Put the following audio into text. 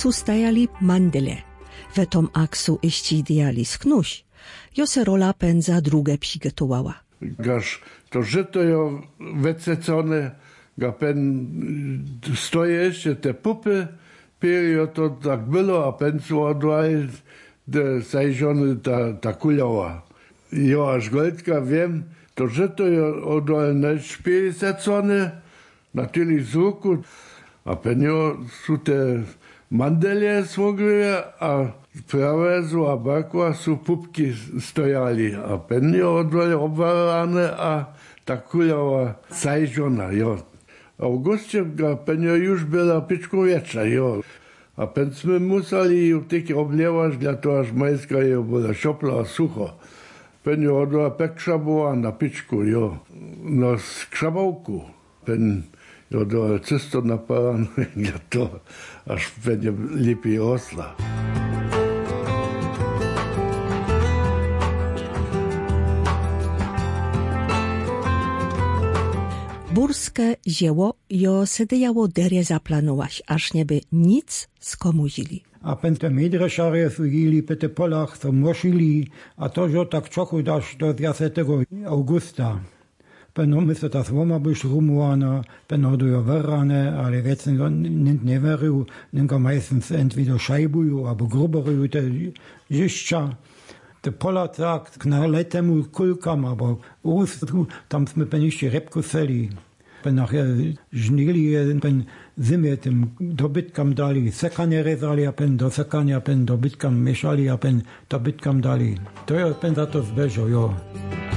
su stajali mandele. Wetom aksu iści diali sknuś. Jo se rola pen za drugie przygotowała. Gaż to żyto jo wececone, ga pen stoje jeszcze te pupy, perio to tak było, a pen su odwaj, de zajżony ta kuliowa. Jo, aż goldka wiem, to żyto jo odwaj najszpiecone, na tyli zvuku, a pen jo su te mandelje smogli, a prawe su a bakva su pupki stojali, a pen jo odwaj obvarane, a ta kuljava zajžona, jo. Augustie ga pen jo już byla pičku větša, jo. A pen sme museli ju tyky oblievaš, dla toho až majska jo byla šopla a sucho. Pen jo odwaj pek šabova na pičku, jo. Na kšabovku. Pen jo odwaj cesto napadan, dla toho až pen jo lipi osla. Burskie dzieło jo sedejało derje zaplanować, aż nieby nic skomuzili. A pente midreszarje su jili po te polach, to mosili, a to jo tak czochu dasz do 20 augusta. Peno my se ta słoma byś rumuana, peno do jo verrane, ale wiecen nint nie veriu, ninka meistens entweder scheibuju, albo gruberuju te ziszcza. Te pola tak na letemu kulkam, aber ustu, tam sme peniście repku seli. Pen nachher żnili, pen zimy tym dobytkam dali, sekanie rezali, a pen do sekania, pen dobytkam mieszali, a pen dobytkam dali. To ja pen za to zbeżo, jo.